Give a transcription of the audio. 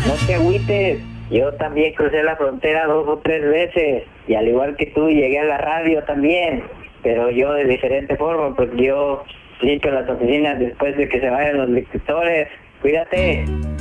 No te agüites, yo también crucé la frontera 2 o 3 veces, y al igual que tú llegué a la radio también, pero yo de diferente forma, porque yo limpio las oficinas después de que se vayan los lectores. Cuídate.